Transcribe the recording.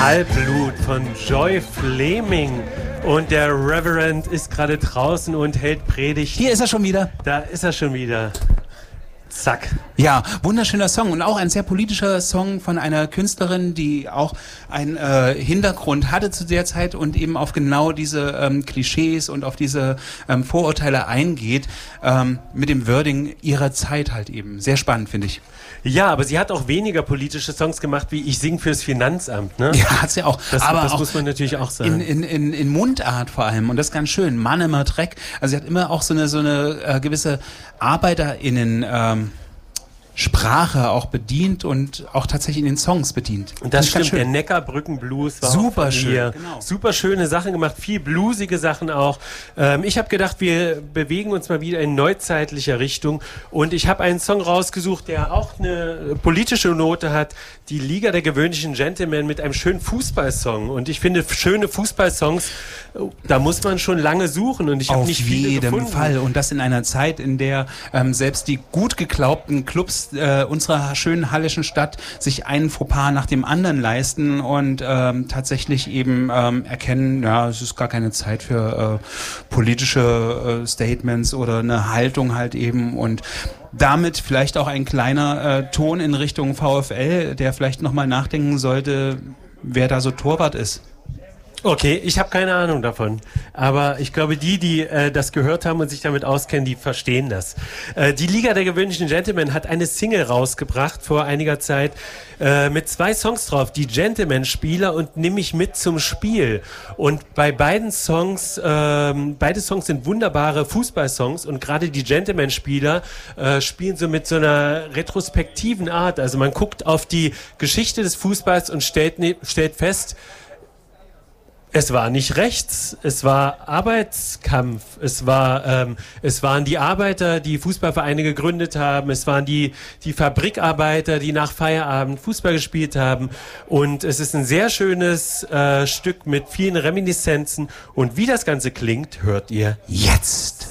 Halbblut von Joy Fleming. Und der Reverend ist gerade draußen und hält Predigt. Hier ist er schon wieder. Da ist er schon wieder. Zack. Ja, wunderschöner Song und auch ein sehr politischer Song von einer Künstlerin, die auch einen Hintergrund hatte zu der Zeit und eben auf genau diese Klischees und auf diese Vorurteile eingeht, mit dem Wording ihrer Zeit halt eben. Sehr spannend, finde ich. Ja, aber sie hat auch weniger politische Songs gemacht, wie Ich sing fürs Finanzamt, ne? Ja, hat sie auch. Das auch muss man natürlich auch sagen. In Mundart vor allem. Und das ist ganz schön. Mann immer Dreck. Also sie hat immer auch so eine gewisse ArbeiterInnen Sprache auch bedient und auch tatsächlich in den Songs bedient. Und das stimmt, der Neckarbrücken-Blues war super auch von schön. ihr. Genau. Super schöne Sachen gemacht, viel bluesige Sachen auch. Ich habe gedacht, wir bewegen uns mal wieder in neuzeitlicher Richtung und ich habe einen Song rausgesucht, der auch eine politische Note hat, die Liga der gewöhnlichen Gentlemen mit einem schönen Fußballsong. Und ich finde, schöne Fußballsongs, da muss man schon lange suchen und ich habe nicht viele gefunden. Auf jeden Fall. Und das in einer Zeit, in der selbst die gut geglaubten Clubs unserer schönen hallischen Stadt sich einen Fauxpas nach dem anderen leisten und tatsächlich eben erkennen, ja, es ist gar keine Zeit für politische Statements oder eine Haltung halt eben und damit vielleicht auch ein kleiner Ton in Richtung VfL, der vielleicht nochmal nachdenken sollte, wer da so Torwart ist. Okay, ich habe keine Ahnung davon. Aber ich glaube, die das gehört haben und sich damit auskennen, die verstehen das. Die Liga der gewöhnlichen Gentlemen hat eine Single rausgebracht vor einiger Zeit mit 2 Songs drauf. Die Gentleman-Spieler und Nimm mich mit zum Spiel. Und bei beide Songs sind wunderbare Fußballsongs und gerade die Gentleman-Spieler spielen so mit so einer retrospektiven Art. Also man guckt auf die Geschichte des Fußballs und stellt fest, es war nicht rechts, es war Arbeitskampf, es waren die Arbeiter, die Fußballvereine gegründet haben, es waren die Fabrikarbeiter, die nach Feierabend Fußball gespielt haben und es ist ein sehr schönes Stück mit vielen Reminiszenzen und wie das Ganze klingt, hört ihr jetzt.